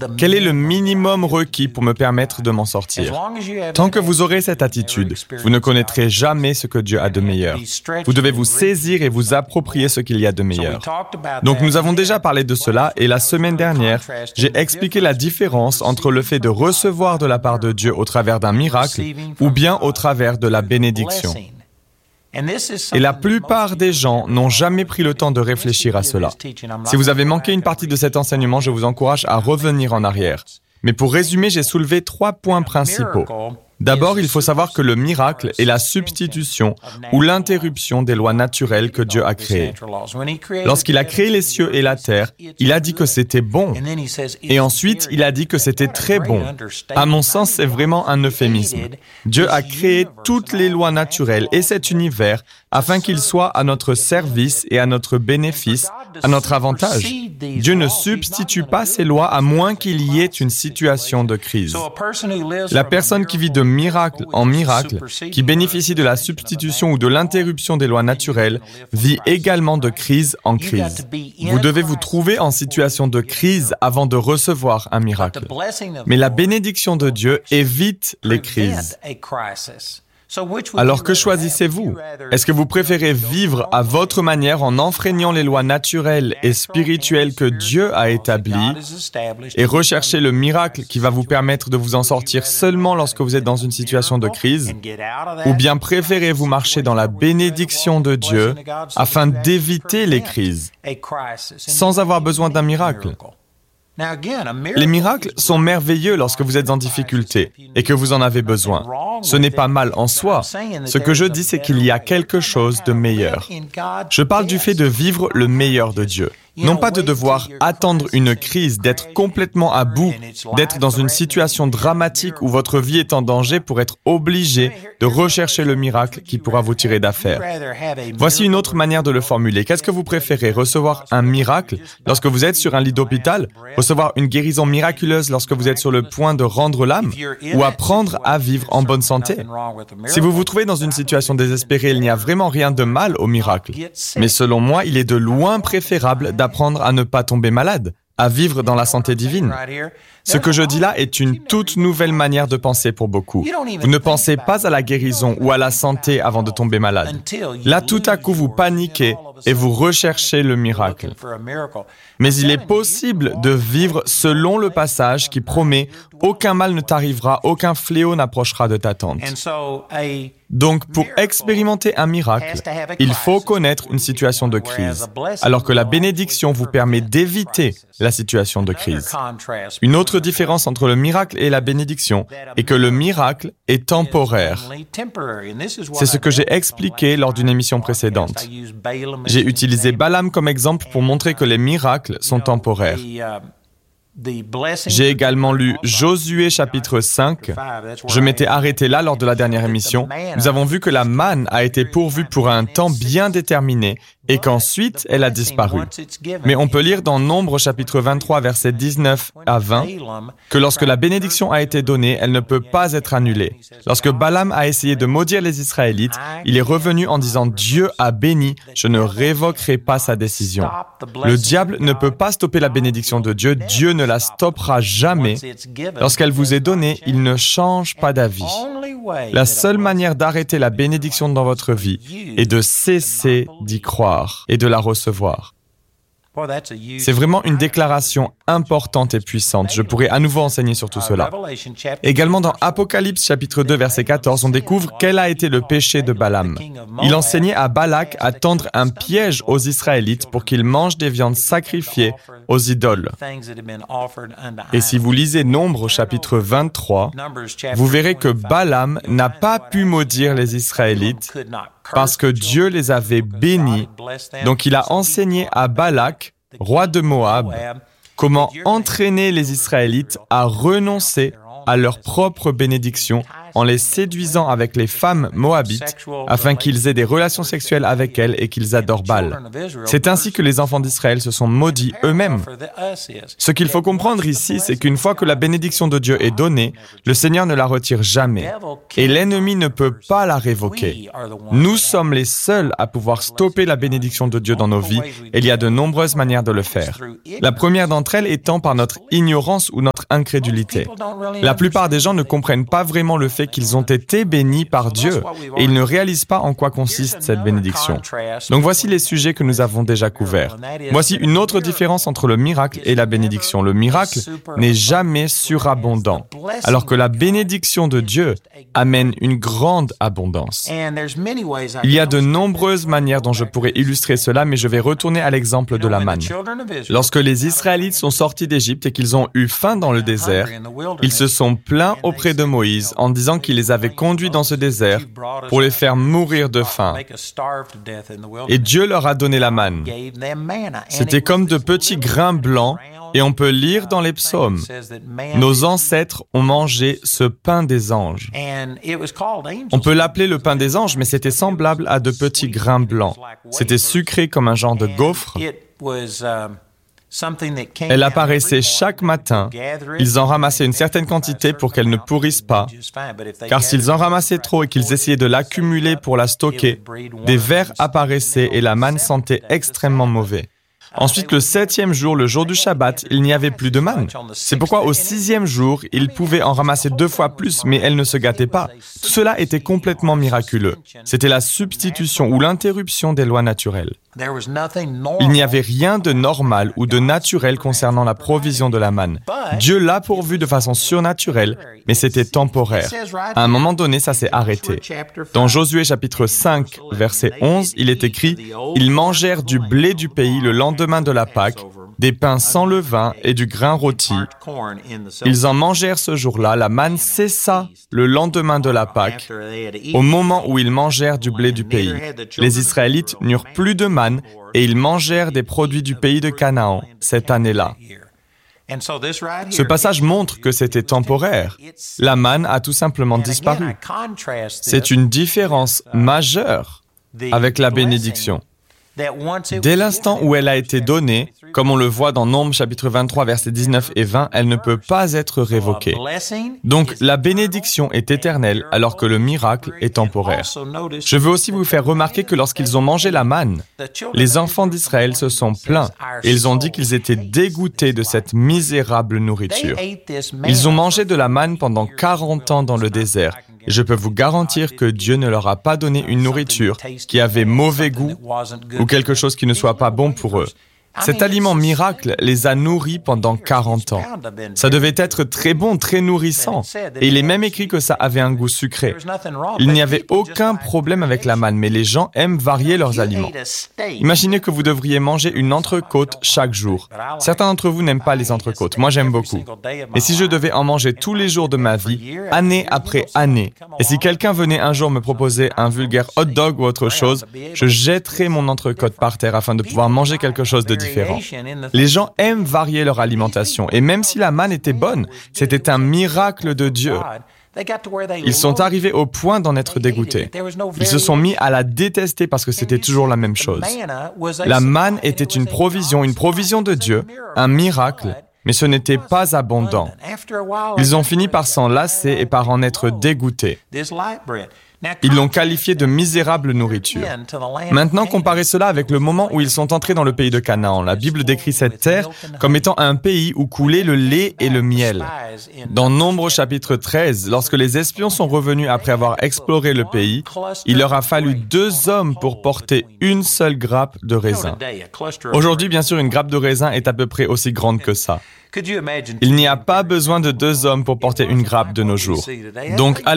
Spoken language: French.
Quel est le minimum requis pour me permettre de m'en sortir? Tant que vous aurez cette attitude, vous ne connaîtrez jamais ce que Dieu a de meilleur. Vous devez vous saisir et vous approprier ce qu'il y a de meilleur. Donc nous avons déjà parlé de cela et la semaine dernière, j'ai expliqué la différence entre le fait de recevoir de la part de Dieu au travers d'un miracle ou bien au travers de la bénédiction. Et la plupart des gens n'ont jamais pris le temps de réfléchir à cela. Si vous avez manqué une partie de cet enseignement, je vous encourage à revenir en arrière. Mais pour résumer, j'ai soulevé 3 points principaux. D'abord, il faut savoir que le miracle est la substitution ou l'interruption des lois naturelles que Dieu a créées. Lorsqu'il a créé les cieux et la terre, il a dit que c'était bon. Et ensuite, il a dit que c'était très bon. À mon sens, c'est vraiment un euphémisme. Dieu a créé toutes les lois naturelles et cet univers afin qu'il soit à notre service et à notre bénéfice, à notre avantage. Dieu ne substitue pas ces lois à moins qu'il y ait une situation de crise. La personne qui vit de miracle en miracle, qui bénéficie de la substitution ou de l'interruption des lois naturelles, vit également de crise en crise. Vous devez vous trouver en situation de crise avant de recevoir un miracle. Mais la bénédiction de Dieu évite les crises. Alors que choisissez-vous? Est-ce que vous préférez vivre à votre manière en enfreignant les lois naturelles et spirituelles que Dieu a établies et rechercher le miracle qui va vous permettre de vous en sortir seulement lorsque vous êtes dans une situation de crise? Ou bien préférez-vous marcher dans la bénédiction de Dieu afin d'éviter les crises, sans avoir besoin d'un miracle? Les miracles sont merveilleux lorsque vous êtes en difficulté et que vous en avez besoin. Ce n'est pas mal en soi. Ce que je dis, c'est qu'il y a quelque chose de meilleur. Je parle du fait de vivre le meilleur de Dieu. Non pas de devoir attendre une crise, d'être complètement à bout, d'être dans une situation dramatique où votre vie est en danger pour être obligé de rechercher le miracle qui pourra vous tirer d'affaire. Voici une autre manière de le formuler. Qu'est-ce que vous préférez, recevoir un miracle lorsque vous êtes sur un lit d'hôpital, recevoir une guérison miraculeuse lorsque vous êtes sur le point de rendre l'âme, ou apprendre à vivre en bonne santé? Si vous vous trouvez dans une situation désespérée, il n'y a vraiment rien de mal au miracle. Mais selon moi, il est de loin préférable d'apprendre à ne pas tomber malade, à vivre dans la santé divine. Ce que je dis là est une toute nouvelle manière de penser pour beaucoup. Vous ne pensez pas à la guérison ou à la santé avant de tomber malade. Là, tout à coup, vous paniquez et vous recherchez le miracle. Mais il est possible de vivre selon le passage qui promet « Aucun mal ne t'arrivera, aucun fléau n'approchera de ta tente ». Donc, pour expérimenter un miracle, il faut connaître une situation de crise, alors que la bénédiction vous permet d'éviter la situation de crise. Une autre différence entre le miracle et la bénédiction est que le miracle est temporaire. C'est ce que j'ai expliqué lors d'une émission précédente. J'ai utilisé Balaam comme exemple pour montrer que les miracles sont temporaires. J'ai également lu Josué chapitre 5. Je m'étais arrêté là lors de la dernière émission. Nous avons vu que la manne a été pourvue pour un temps bien déterminé et qu'ensuite elle a disparu. Mais on peut lire dans Nombre chapitre 23 versets 19 à 20 que lorsque la bénédiction a été donnée, elle ne peut pas être annulée. Lorsque Balaam a essayé de maudire les Israélites, il est revenu en disant « Dieu a béni, je ne révoquerai pas sa décision ». Le diable ne peut pas stopper la bénédiction de Dieu, Dieu ne la stoppera jamais. Lorsqu'elle vous est donnée, il ne change pas d'avis. La seule manière d'arrêter la bénédiction dans votre vie est de cesser d'y croire et de la recevoir. C'est vraiment une déclaration importante et puissante. Je pourrais à nouveau enseigner sur tout cela. Également dans Apocalypse chapitre 2 verset 14, on découvre quel a été le péché de Balaam. Il enseignait à Balak à tendre un piège aux Israélites pour qu'ils mangent des viandes sacrifiées aux idoles. Et si vous lisez Nombre chapitre 23, vous verrez que Balaam n'a pas pu maudire les Israélites parce que Dieu les avait bénis. Donc il a enseigné à Balak, roi de Moab, comment entraîner les Israélites à renoncer à leur propre bénédiction en les séduisant avec les femmes moabites afin qu'ils aient des relations sexuelles avec elles et qu'ils adorent Baal. C'est ainsi que les enfants d'Israël se sont maudits eux-mêmes. Ce qu'il faut comprendre ici, c'est qu'une fois que la bénédiction de Dieu est donnée, le Seigneur ne la retire jamais et l'ennemi ne peut pas la révoquer. Nous sommes les seuls à pouvoir stopper la bénédiction de Dieu dans nos vies et il y a de nombreuses manières de le faire. La première d'entre elles étant par notre ignorance ou notre incrédulité. La plupart des gens ne comprennent pas vraiment le fait qu'ils ont été bénis par Dieu et ils ne réalisent pas en quoi consiste cette bénédiction. Donc voici les sujets que nous avons déjà couverts. Voici une autre différence entre le miracle et la bénédiction. Le miracle n'est jamais surabondant, alors que la bénédiction de Dieu amène une grande abondance. Il y a de nombreuses manières dont je pourrais illustrer cela, mais je vais retourner à l'exemple de la manne. Lorsque les Israélites sont sortis d'Égypte et qu'ils ont eu faim dans le désert, ils se sont plaints auprès de Moïse en disant qu'il les avait conduits dans ce désert pour les faire mourir de faim. Et Dieu leur a donné la manne. C'était comme de petits grains blancs, et on peut lire dans les psaumes, « Nos ancêtres ont mangé ce pain des anges. » On peut l'appeler le pain des anges, mais c'était semblable à de petits grains blancs. C'était sucré comme un genre de gaufre. Elle apparaissait chaque matin. Ils en ramassaient une certaine quantité pour qu'elle ne pourrisse pas, car s'ils en ramassaient trop et qu'ils essayaient de l'accumuler pour la stocker, des vers apparaissaient et la manne sentait extrêmement mauvais. Ensuite, le 7e jour, le jour du Shabbat, il n'y avait plus de manne. C'est pourquoi au 6e jour, ils pouvaient en ramasser 2 fois plus, mais elle ne se gâtait pas. Tout cela était complètement miraculeux. C'était la substitution ou l'interruption des lois naturelles. Il n'y avait rien de normal ou de naturel concernant la provision de la manne. Dieu l'a pourvu de façon surnaturelle, mais c'était temporaire. À un moment donné, ça s'est arrêté. Dans Josué chapitre 5, verset 11, il est écrit « Ils mangèrent du blé du pays le lendemain de la Pâque, des pains sans levain et du grain rôti. Ils en mangèrent ce jour-là, la manne cessa le lendemain de la Pâque, au moment où ils mangèrent du blé du pays. Les Israélites n'eurent plus de manne et ils mangèrent des produits du pays de Canaan cette année-là. » Ce passage montre que c'était temporaire. La manne a tout simplement disparu. C'est une différence majeure avec la bénédiction. Dès l'instant où elle a été donnée, comme on le voit dans Nombres chapitre 23, versets 19 et 20, elle ne peut pas être révoquée. Donc, la bénédiction est éternelle, alors que le miracle est temporaire. Je veux aussi vous faire remarquer que lorsqu'ils ont mangé la manne, les enfants d'Israël se sont plaints et ils ont dit qu'ils étaient dégoûtés de cette misérable nourriture. Ils ont mangé de la manne pendant 40 ans dans le désert. Je peux vous garantir que Dieu ne leur a pas donné une nourriture qui avait mauvais goût ou quelque chose qui ne soit pas bon pour eux. Cet aliment miracle les a nourris pendant 40 ans. Ça devait être très bon, très nourrissant. Et il est même écrit que ça avait un goût sucré. Il n'y avait aucun problème avec la manne, mais les gens aiment varier leurs aliments. Imaginez que vous devriez manger une entrecôte chaque jour. Certains d'entre vous n'aiment pas les entrecôtes. Moi, j'aime beaucoup. Et si je devais en manger tous les jours de ma vie, année après année, et si quelqu'un venait un jour me proposer un vulgaire hot dog ou autre chose, je jetterais mon entrecôte par terre afin de pouvoir manger quelque chose de différent. Les gens aiment varier leur alimentation et même si la manne était bonne, c'était un miracle de Dieu. Ils sont arrivés au point d'en être dégoûtés. Ils se sont mis à la détester parce que c'était toujours la même chose. La manne était une provision de Dieu, un miracle, mais ce n'était pas abondant. Ils ont fini par s'en lasser et par en être dégoûtés. Ils l'ont qualifié de misérable nourriture. Maintenant, comparez cela avec le moment où ils sont entrés dans le pays de Canaan. La Bible décrit cette terre comme étant un pays où coulait le lait et le miel. Dans Nombres chapitre 13, lorsque les espions sont revenus après avoir exploré le pays, il leur a fallu 2 hommes pour porter une seule grappe de raisin. Aujourd'hui, bien sûr, une grappe de raisin est à peu près aussi grande que ça. Il n'y a pas besoin de 2 hommes pour porter une grappe de nos jours. Donc,